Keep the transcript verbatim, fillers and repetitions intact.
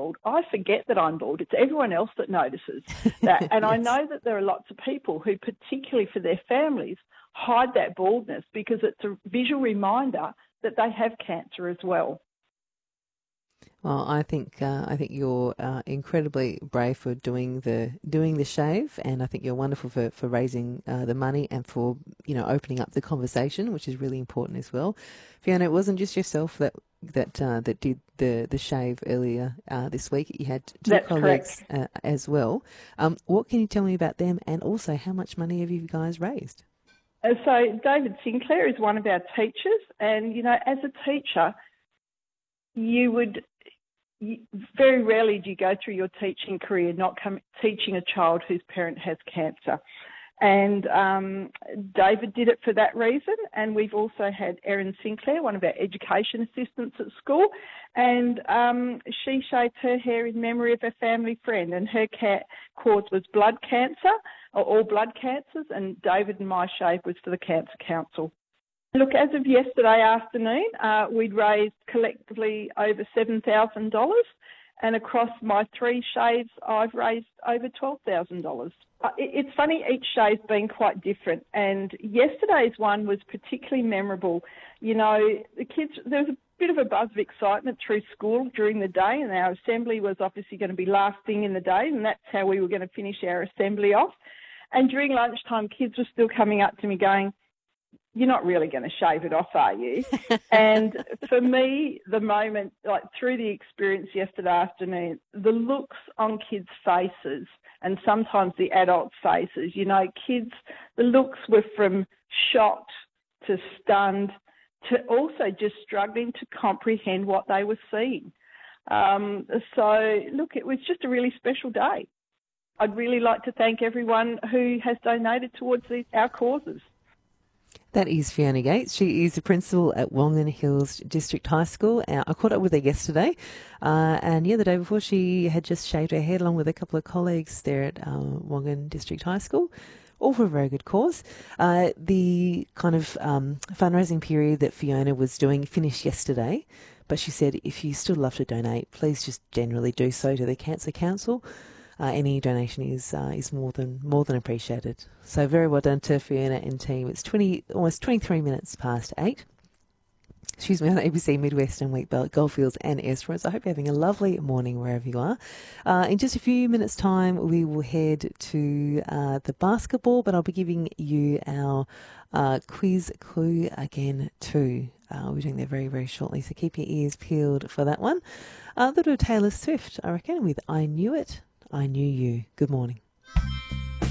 bald. I forget that I'm bald. It's everyone else that notices that. And yes. I know that there are lots of people who, particularly for their families, hide that baldness because it's a visual reminder that they have cancer as well. Well, I think uh, I think you're uh, incredibly brave for doing the doing the shave, and I think you're wonderful for for raising uh, the money and for you know opening up the conversation, which is really important as well. Fiona, it wasn't just yourself that that uh, that did the the shave earlier uh, this week. You had two That's colleagues uh, as well. Um, what can you tell me about them, and also how much money have you guys raised? Uh, so David Sinclair is one of our teachers, and you know, as a teacher, you would. You, very rarely do you go through your teaching career not come, teaching a child whose parent has cancer. And um, David did it for that reason. And we've also had Erin Sinclair, one of our education assistants at school, and um, she shaved her hair in memory of a family friend, and her ca- cause was blood cancer, or all blood cancers, and David and my shave was for the Cancer Council. Look, as of yesterday afternoon, uh, we'd raised collectively over seven thousand dollars, and across my three shaves, I've raised over twelve thousand dollars. Uh, it, it's funny, each shave's been quite different, and yesterday's one was particularly memorable. You know, the kids, there was a bit of a buzz of excitement through school during the day, and our assembly was obviously going to be last thing in the day, and that's how we were going to finish our assembly off. And during lunchtime, kids were still coming up to me going, "You're not really going to shave it off, are you?" And for me, the moment, like through the experience yesterday afternoon, the looks on kids' faces and sometimes the adults' faces, you know, kids, the looks were from shocked to stunned to also just struggling to comprehend what they were seeing. Um, so, look, it was just a really special day. I'd really like to thank everyone who has donated towards these, our causes. That is Fiona Gates. She is the principal at Wongan Hills District High School. Uh, I caught up with her yesterday, uh, and yeah, the day before she had just shaved her head along with a couple of colleagues there at uh, Wongan District High School, all for a very good cause. Uh, the kind of um, fundraising period that Fiona was doing finished yesterday, but she said if you still love to donate, please just generally do so to the Cancer Council. Uh, any donation is uh, is more than more than appreciated. So very well done to Fiona and team. It's twenty almost twenty three minutes past eight. Excuse me, on A B C Midwest and Wheatbelt, Goldfields and Esperance. I hope you're having a lovely morning wherever you are. Uh, in just a few minutes' time, we will head to uh, the basketball, but I'll be giving you our uh, quiz clue again too. Uh, we'll be doing that very, very shortly, so keep your ears peeled for that one. A little Taylor Swift, I reckon, with I Knew It. I Knew You. Good morning.